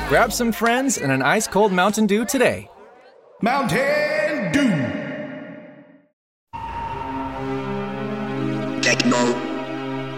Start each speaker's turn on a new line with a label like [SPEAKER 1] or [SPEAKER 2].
[SPEAKER 1] Grab some friends and an ice-cold Mountain Dew today.
[SPEAKER 2] Mountain Dew.
[SPEAKER 3] Techno.